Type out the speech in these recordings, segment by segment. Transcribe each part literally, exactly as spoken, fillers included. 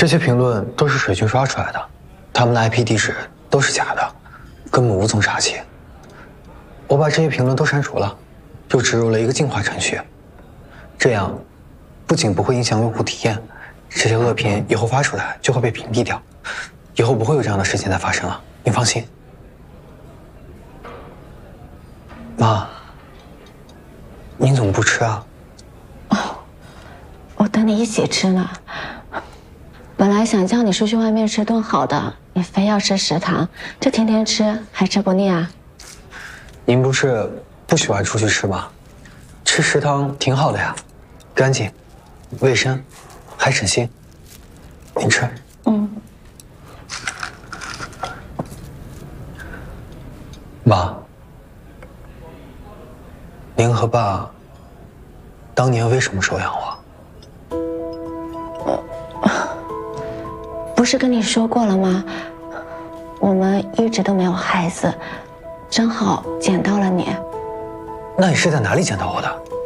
这些评论都是水军刷出来的，他们的 I P 地址都是假的，根本无从查起。我把这些评论都删除了，又植入了一个净化程序，这样不仅不会影响用户体验，这些恶评以后发出来就会被屏蔽掉，以后不会有这样的事情再发生了，您放心。妈，您怎么不吃啊？ 哦，我等你一起吃呢。本来想叫你出去外面吃顿好的，你非要吃食堂，这天天吃还吃不腻啊？ 您不是不喜欢出去吃吗？吃食堂挺好的呀，干净、卫生，还省心。您吃。 嗯。 妈，您和爸当年为什么收养我？ 不是跟你说过了吗？我们一直都没有孩子，正好捡到了你。 那你是在哪里捡到我的？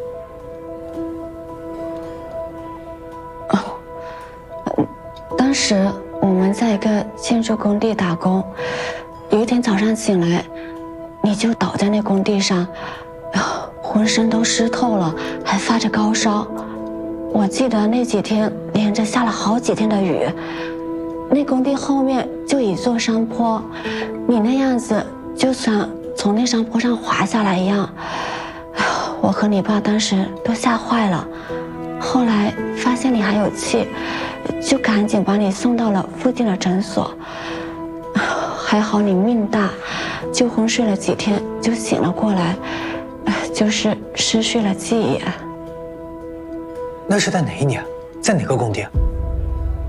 哦，当时我们在一个建筑工地打工，有一天早上醒来，你就倒在那工地上，浑身都湿透了，还发着高烧。我记得那几天连着下了好几天的雨。那工地后面就一座山坡，你那样子就像从那山坡上滑下来一样，我和你爸当时都吓坏了。后来发现你还有气，就赶紧把你送到了附近的诊所。还好你命大，就昏睡了几天就醒了过来，就是失去了记忆。 那是在哪一年，在哪个工地？